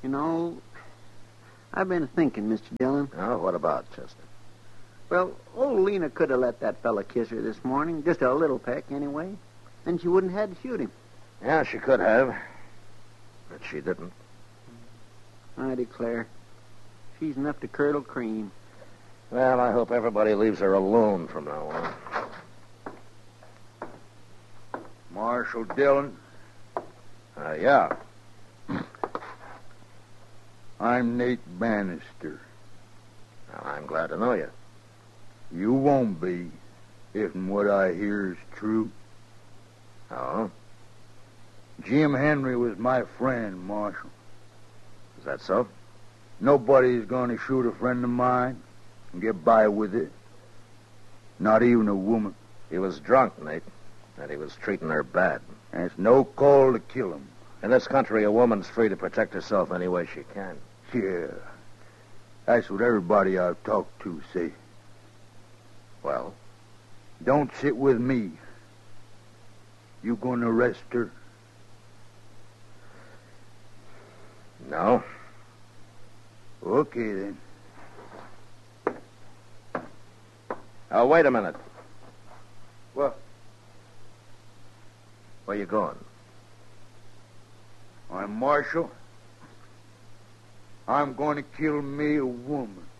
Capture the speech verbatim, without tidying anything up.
You know, I've been thinking, Mister Dillon. Oh, what about, Chester? Well, old Lena could have let that fella kiss her this morning. Just a little peck, anyway. Then she wouldn't have had to shoot him. Yeah, she could have. But she didn't. I declare. She's enough to curdle cream. Well, I hope everybody leaves her alone from now on. Marshal Dillon? Uh, yeah. I'm Nate Bannister. Well, I'm glad to know you. You won't be, if what I hear is true. Oh? Jim Henry was my friend, Marshal. Is that so? Nobody's going to shoot a friend of mine and get by with it. Not even a woman. He was drunk, Nate, and he was treating her bad. That's no call to kill him. In this country, a woman's free to protect herself any way she can. Yeah. That's what everybody I've talked to say. Well? Don't sit with me. You gonna arrest her? No. Okay, then. Oh, wait a minute. What? Where you going? I'm Marshal. I'm going to kill me a woman.